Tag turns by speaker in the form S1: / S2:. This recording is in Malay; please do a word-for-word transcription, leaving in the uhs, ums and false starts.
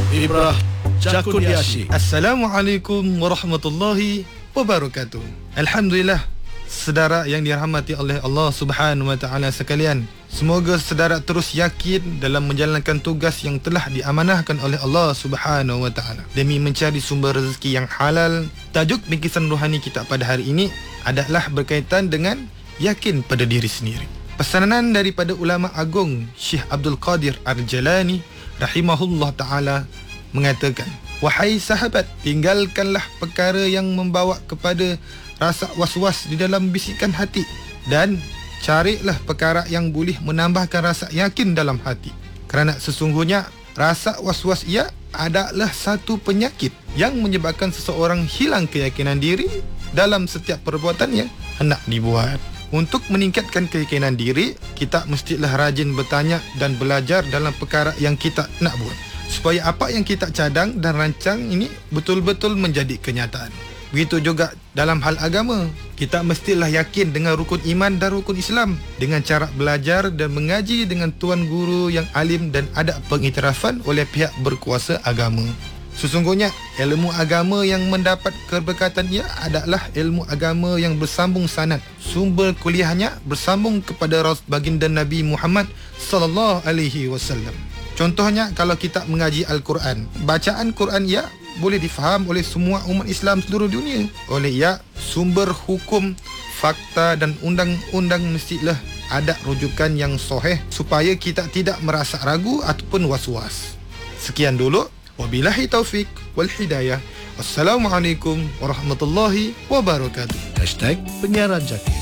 S1: Ibrah Jakudiashi.
S2: Assalamualaikum warahmatullahi wabarakatuh. Alhamdulillah, sedara yang dirahmati oleh Allah Subhanahu wa taala sekalian, semoga sedara terus yakin dalam menjalankan tugas yang telah diamanahkan oleh Allah Subhanahu wa taala demi mencari sumber rezeki yang halal. Tajuk bingkisan rohani kita pada hari ini adalah berkaitan dengan yakin pada diri sendiri. Pesanan daripada ulama agung Syekh Abdul Qadir Ar-Jalani rahimahullah taala mengatakan, wahai sahabat, tinggalkanlah perkara yang membawa kepada rasa was-was di dalam bisikan hati dan carilah perkara yang boleh menambahkan rasa yakin dalam hati. Kerana sesungguhnya rasa was-was ia adalah satu penyakit yang menyebabkan seseorang hilang keyakinan diri dalam setiap perbuatan yang hendak dibuat. Untuk meningkatkan keyakinan diri, kita mestilah rajin bertanya dan belajar dalam perkara yang kita nak buat, supaya apa yang kita cadang dan rancang ini betul-betul menjadi kenyataan. Begitu juga dalam hal agama, kita mestilah yakin dengan rukun iman dan rukun Islam dengan cara belajar dan mengaji dengan tuan guru yang alim dan ada pengiktirafan oleh pihak berkuasa agama. Sesungguhnya ilmu agama yang mendapat keberkatan ia adalah ilmu agama yang bersambung sanad. Sumber kuliahnya bersambung kepada baginda Nabi Muhammad sallallahu alaihi wasallam. Contohnya, kalau kita mengaji Al-Quran, bacaan Quran ia boleh difaham oleh semua umat Islam seluruh dunia. Oleh ia, sumber hukum, fakta dan undang-undang mestilah ada rujukan yang sahih supaya kita tidak merasa ragu ataupun was-was. Sekian dulu. Wabillahi taufik wal hidayah. Wassalamualaikum warahmatullahi wabarakatuh.
S1: Hashtag Penyiaran Jaki.